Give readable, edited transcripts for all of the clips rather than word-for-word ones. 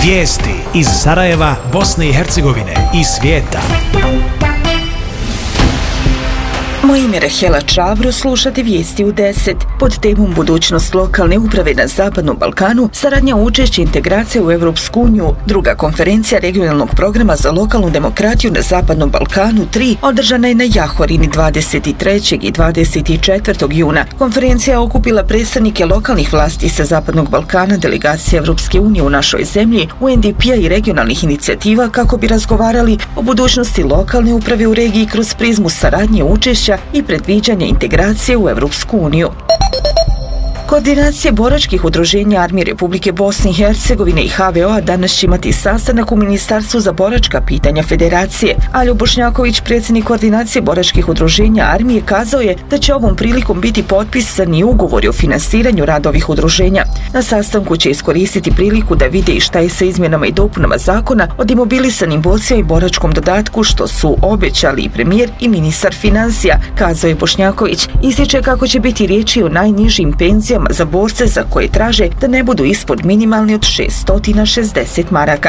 Vijesti iz Sarajeva, Bosne i Hercegovine i svijeta. Moje ime je Rahela Čavro, slušate vijesti u 10. Pod temom budućnost lokalne uprave na Zapadnom Balkanu, saradnja učešće integracije u Europsku uniju, druga konferencija regionalnog programa za lokalnu demokratiju na Zapadnom Balkanu 3 održana je na Jahorini 23. i 24. juna. Konferencija je okupila predstavnike lokalnih vlasti sa Zapadnog Balkana, delegacije Europske unije u našoj zemlji, UNDP-a i regionalnih inicijativa kako bi razgovarali o budućnosti lokalne uprave u regiji kroz prizmu saradnje učešća i predviđanje integracije u Europsku uniju. Koordinacije boračkih udruženja Armije Republike Bosne i Hercegovine i HVO-a danas će imati sastanak u Ministarstvu za boračka pitanja Federacije. Aljo Bošnjaković, predsjednik koordinacije boračkih udruženja Armije, kazao je da će ovom prilikom biti potpisani ugovori o finansiranju rada ovih udruženja. Na sastanku će iskoristiti priliku da vide i šta je sa izmjenama i dopunama zakona o demobilisanim borcima i boračkom dodatku, što su obećali i premijer i ministar financija, kazao je Bošnjaković. Ističe kako će biti riječi o najnižim penzijama za borce za koje traže da ne budu ispod minimalne od 660 maraka.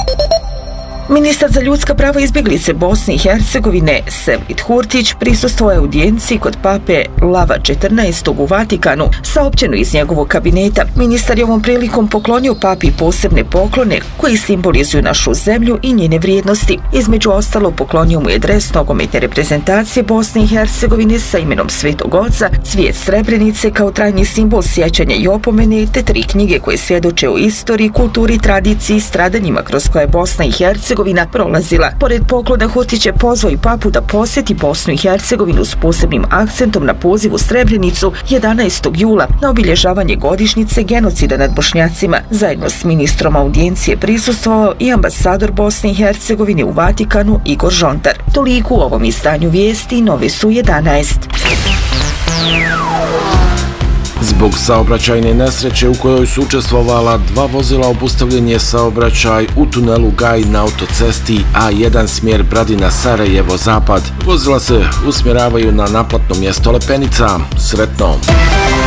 Ministar za ljudska prava i izbjeglice Bosne i Hercegovine Sevrit Hurtić prisustvovao je audijenciji kod pape Lava XIV u Vatikanu, saopćeno iz njegovog kabineta. Ministar je ovom prilikom poklonio papi posebne poklone koji simbolizuju našu zemlju i njene vrijednosti. Između ostalo poklonio mu je dres nogometne reprezentacije Bosne i Hercegovine sa imenom Svetog Oca, cvijet Srebrenice kao trajni simbol sjećanja i opomene, te 3 knjige koje svjedoče o istoriji, kulturi, tradiciji i stradanjima kroz koje Bosna i Hercegovina prolazila. Pored poklona, Hurtić je pozvao i papu da posjeti Bosnu i Hercegovinu s posebnim akcentom na poziv u Srebrenicu 11. jula na obilježavanje godišnjice genocida nad Bošnjacima. Zajedno s ministrom audijencije prisustvovao i ambasador Bosne i Hercegovine u Vatikanu Igor Žontar. Toliko u ovom izdanju vijesti, nove su 11. Zbog saobraćajne nesreće u kojoj su učestvovala 2 vozila, obustavljen je saobraćaj u tunelu Gaj na autocesti A1 smjer Bradina-Sarajevo-Zapad. Vozila se usmjeravaju na naplatno mjesto Lepenica. Sretno!